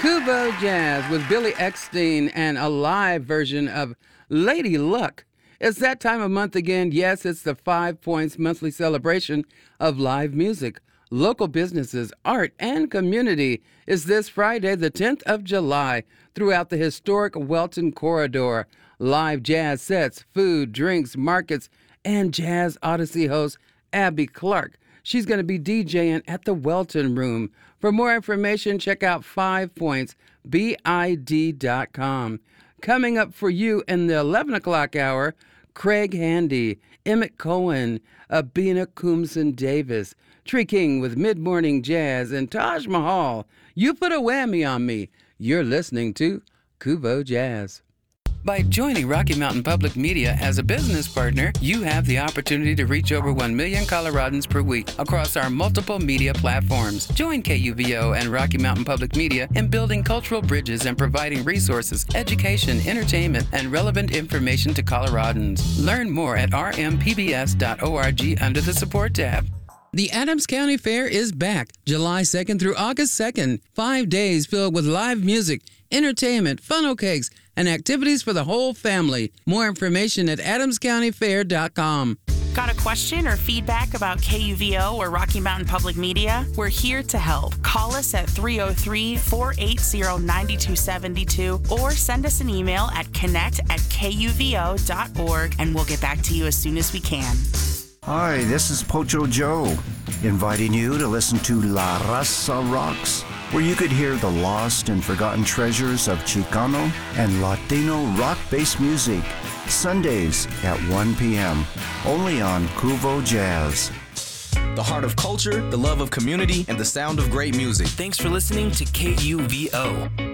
Kubo Jazz with Billy Eckstein and a live version of Lady Luck. It's that time of month again. Yes, it's the 5 Points monthly celebration of live music. Local businesses, art, and community is this Friday, the 10th of July, throughout the historic Welton Corridor. Live jazz sets, food, drinks, markets, and Jazz Odyssey host Abby Clark. She's going to be DJing at the Welton Room. For more information, check out 5pointsbid.com. Coming up for you in the 11 o'clock hour, Craig Handy, Emmett Cohen, Abina Coomson Davis, Tree King with Mid-Morning Jazz, and Taj Mahal. You put a whammy on me. You're listening to Kubo Jazz. By joining Rocky Mountain Public Media as a business partner, you have the opportunity to reach over 1 million Coloradans per week across our multiple media platforms. Join KUVO and Rocky Mountain Public Media in building cultural bridges and providing resources, education, entertainment, and relevant information to Coloradans. Learn more at rmpbs.org under the Support tab. The Adams County Fair is back July 2nd through August 2nd. 5 days filled with live music, entertainment, funnel cakes, and activities for the whole family. More information at adamscountyfair.com. Got a question or feedback about KUVO or Rocky Mountain Public Media? We're here to help. Call us at 303-480-9272 or send us an email at connect@kuvo.org and we'll get back to you as soon as we can. Hi, this is Pocho Joe, inviting you to listen to La Raza Rocks, where you could hear the lost and forgotten treasures of Chicano and Latino rock-based music, Sundays at 1 p.m., only on Kuvo Jazz. The heart of culture, the love of community, and the sound of great music. Thanks for listening to KUVO.